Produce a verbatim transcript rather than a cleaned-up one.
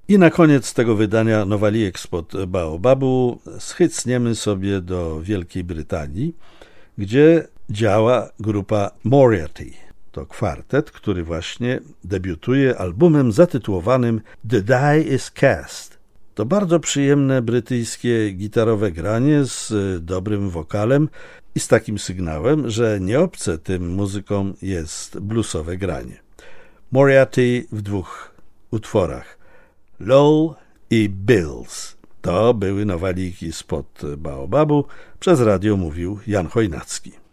I na koniec tego wydania nowalijek spod Baobabu schycniemy sobie do Wielkiej Brytanii, gdzie działa grupa Moriarty. To kwartet, który właśnie debiutuje albumem zatytułowanym The Die is Cast. To bardzo przyjemne brytyjskie gitarowe granie z dobrym wokalem i z takim sygnałem, że nieobce tym muzykom jest bluesowe granie. Moriarty w dwóch utworach. Lowell i Bills. To były nowalijki spod Baobabu. Przez radio mówił Jan Chojnacki.